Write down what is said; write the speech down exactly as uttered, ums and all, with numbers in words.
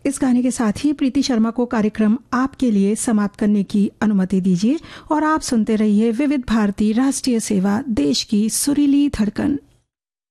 इस गाने के साथ ही प्रीति शर्मा को कार्यक्रम आपके लिए समाप्त करने की अनुमति दीजिए और आप सुनते रहिए विविध भारती राष्ट्रीय सेवा, देश की सुरीली धड़कन।